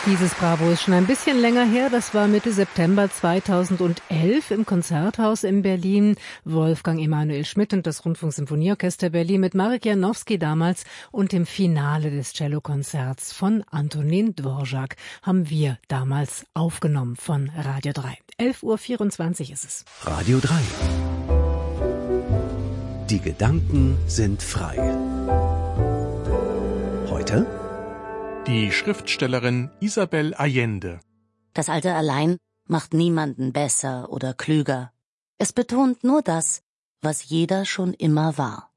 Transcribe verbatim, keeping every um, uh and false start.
Dieses Bravo ist schon ein bisschen länger her. Das war Mitte September zweitausendelf im Konzerthaus in Berlin. Wolfgang Emanuel Schmidt und das Rundfunksymphonieorchester Berlin mit Marek Janowski damals und im Finale des Cellokonzerts von Antonin Dvorak haben wir damals aufgenommen von Radio drei. elf Uhr vierundzwanzig ist es. Radio drei. Die Gedanken sind frei. Heute die Schriftstellerin Isabel Allende. Das Alter allein macht niemanden besser oder klüger. Es betont nur das, was jeder schon immer war.